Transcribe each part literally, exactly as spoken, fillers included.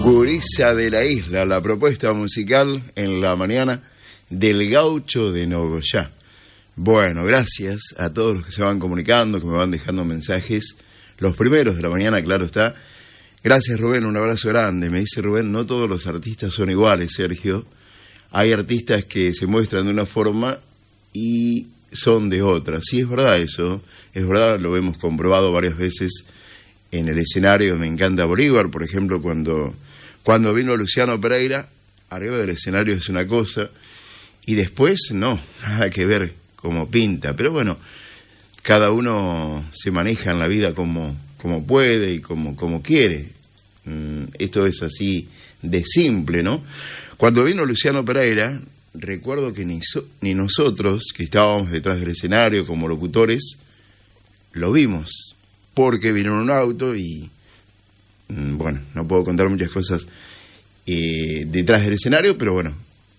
Gurisa de la Isla, la propuesta musical en la mañana del Gaucho de Nogoyá. Bueno, gracias a todos los que se van comunicando, que me van dejando mensajes. Los primeros de la mañana, claro está. Gracias, Rubén, un abrazo grande. Me dice Rubén, no todos los artistas son iguales, Sergio. Hay artistas que se muestran de una forma y son de otra. Sí, es verdad eso, es verdad, lo hemos comprobado varias veces en el escenario. Me encanta Bolívar, por ejemplo, cuando, cuando vino Luciano Pereira, arriba del escenario es una cosa, y después no, nada que ver cómo pinta. Pero bueno, cada uno se maneja en la vida como, como puede y como, como quiere. Mm, esto es así de simple, ¿no? Cuando vino Luciano Pereira, recuerdo que ni, so, ni nosotros, que estábamos detrás del escenario como locutores, lo vimos, porque vino en un auto y, mm, bueno, no puedo contar muchas cosas eh, detrás del escenario, pero bueno,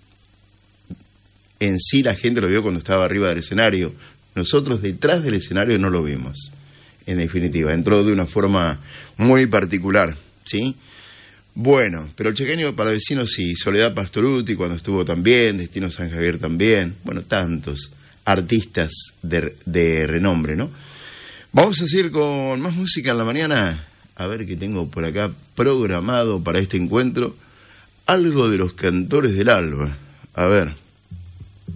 en sí la gente lo vio cuando estaba arriba del escenario. Nosotros detrás del escenario no lo vimos, en definitiva. Entró de una forma muy particular, ¿sí? Bueno, pero el Chequeño para vecinos sí, Soledad Pastoruti cuando estuvo también, Destino San Javier también, bueno, tantos artistas de, de renombre, ¿no? Vamos a seguir con más música en la mañana, a ver qué tengo por acá programado para este encuentro, algo de los Cantores del Alba, a ver...